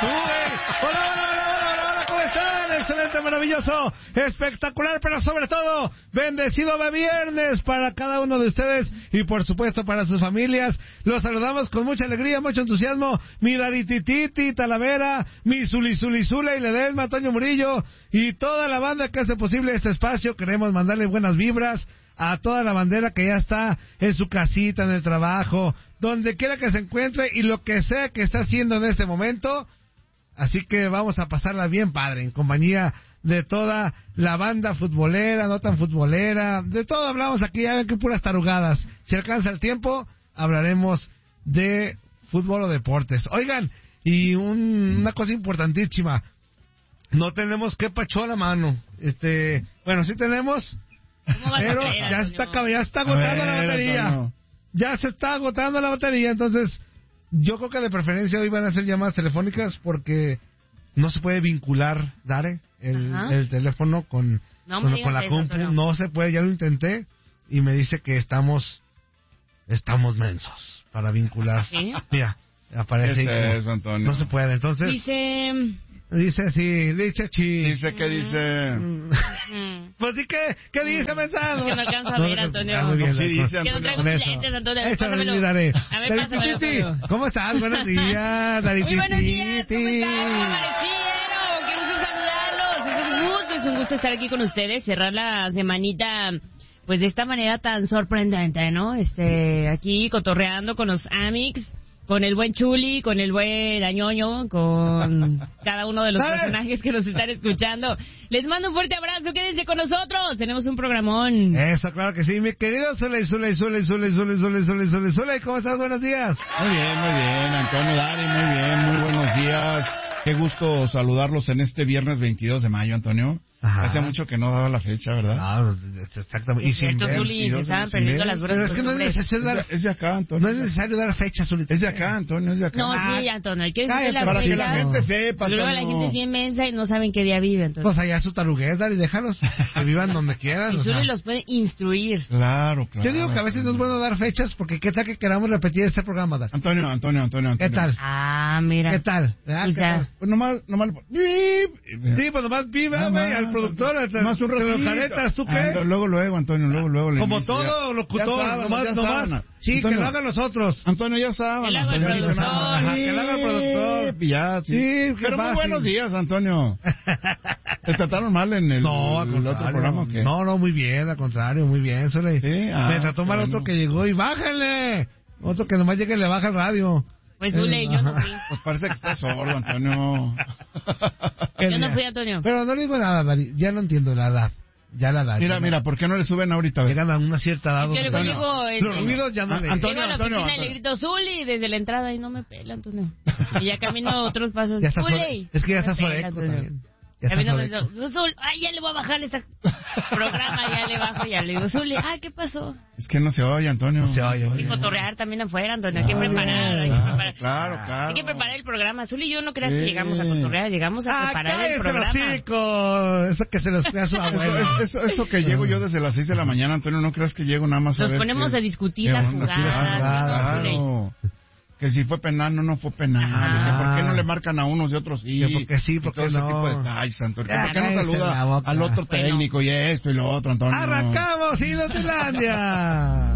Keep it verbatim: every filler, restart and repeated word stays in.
güey. Hola, hola, hola, hola, hola, hola, ¿cómo están? Excelente, maravilloso, espectacular, pero sobre todo, bendecido de viernes para cada uno de ustedes y por supuesto para sus familias. Los saludamos con mucha alegría, mucho entusiasmo. Mi Daritititi, Talavera, mi Zuli Zuli Zula y Ledesma, Toño Murillo y toda la banda que hace posible este espacio. Queremos mandarle buenas vibras a toda la bandera que ya está en su casita, en el trabajo, donde quiera que se encuentre y lo que sea que está haciendo en este momento. Así que vamos a pasarla bien padre, en compañía de toda la banda futbolera, no tan futbolera, de todo hablamos aquí, ya ven que puras tarugadas. Si alcanza el tiempo, hablaremos de fútbol o deportes. Oigan, y un, una cosa importantísima, no tenemos que pacho a la mano. Este, bueno, sí tenemos, pero creer, ya está, ya está agotando la batería. No. Ya se está agotando la batería, entonces yo creo que de preferencia hoy van a hacer llamadas telefónicas porque no se puede vincular, Dare, el, el teléfono con, no con, con la eso, compu. Pero... No se puede, ya lo intenté y me dice que estamos estamos mensos para vincular. ¿Sí? Mira, aparece este ahí, es, Antonio. No se puede, entonces... Dice... Dice así, dice chi. Dice que dice... Mm. Pues sí, ¿qué, qué dice pensando? Que no alcanza a ver, Antonio. Ah, muy bien, sí, dice que no Antonio. traigo mis lentes, Antonio. Eso Pásamelo. lo daré. A ver, pásamelo, Antonio. ¿Cómo estás? Buenos días, Darititi. Muy buenos días, ¿cómo están? Amanecieron. Qué gusto saludarlos. Es un gusto, es un gusto estar aquí con ustedes. Cerrar la semanita, pues de esta manera tan sorprendente, ¿no? Este, aquí cotorreando con los Amix, con el buen Chuli, con el buen Añoño, con cada uno de los personajes que nos están escuchando. Les mando un fuerte abrazo, quédense con nosotros, tenemos un programón. Eso, claro que sí, mi querido Zule, Zule, Zule, Zule, Zule, Zule, Zule, Zule, Zule, ¿cómo estás? Buenos días. Muy bien, muy bien, Antonio Dari, muy bien, muy buenos días. Qué gusto saludarlos en este viernes veintidós de mayo, Antonio. Ajá. Hace mucho que no daba la fecha, ¿verdad? Ah, exactamente. Y sin ver, Zuli, se estaban perdiendo las bromas. Pero es que no es necesario dar... Es de acá, Antonio. No es necesario dar fecha, Zuli. Es de acá, Antonio, es de acá. No, sí, Antonio, hay que decirle las para fechas. que la gente sepa, Luego la gente es bien mensa y no saben qué día vive, entonces. Pues allá su taruguez, Dari, déjalos. Que vivan donde quieran. Y Zuli o sea. los puede instruir. Claro, claro. Yo digo que a veces no es bueno dar fechas porque qué tal que queramos repetir este programa, Dari. Antonio, Antonio, Antonio, Antonio. ¿Qué tal? Ah, mira. ¿Qué tal? ¿Verdad? O ¿Qué sea, tal? Pues nomás, nomás... Sí, pues nomás viva, güey, al productor. Más un ratito. Los caretas, ¿tú qué? Ah, luego, luego, Antonio, luego, luego. Como inicio, todo ya. locutor, Ya saben, nomás, ya nomás. saben. Sí, Antonio, que lo hagan nosotros. Antonio, ya saben. Que lo haga el Antonio, productor. Ajá, que lo haga el productor. Sí, ya, sí. Sí, pero muy fácil. buenos días, Antonio. ¿Te trataron mal en el, No, el otro programa o qué? No, no, muy bien, al contrario, muy bien. Sole. Sí, ah, Me trató mal bueno. otro que llegó y bájale. Otro que nomás llegue y le baja el radio. pues Zuli, Eh, yo no ajá. fui. Pues parece que estás sordo, Antonio. Yo no fui, Antonio. Pero no le digo nada, Dari. Ya no entiendo la edad. Ya la edad. Mira, ya mira, la... ¿por qué no le suben ahorita? Llegan a una cierta edad. Es que luego donde- llego, este, Los ruidos ya no le... Antonio, llego a la Antonio, oficina y Antonio. le grito Zuli desde la entrada y no me pela, Antonio. Y ya camino otros pasos. Ya está Zuli. suave. Es que ya No está me pela, sueco Antonio. también. Ya está Camino suave. pensando, Zul, ay, ya le voy a bajar este programa, ya le bajo, ya le digo, Zuli, ah, ¿qué pasó? Es que no se oye, Antonio. No se oye, Y oye. cotorrear también afuera, Antonio, hay que Ah, preparar, hay que claro, preparar. claro, claro. Hay que preparar el programa. Zuli y yo no creas Sí. que llegamos a cotorrear, llegamos a ¡Ah, preparar el cállese el programa. hocico! Eso que se los crea su Eso, abuelo. es- eso, eso que llego yo desde las seis de la mañana, Antonio, no creas que llego nada más a Nos ver ponemos que- a discutir que las onda, jugadas. claro, claro. claro. Que si fue penal, no, no fue penal. Ah. Que por qué no le marcan a unos y otros sí. Que porque sí, Y porque todo ese no. tipo de detalles, Antonio. Que Ya, ¿por qué no cállese la saluda boca. al otro Bueno. técnico y esto y lo otro, Antonio? ¡Arrancamos, Inutilandia!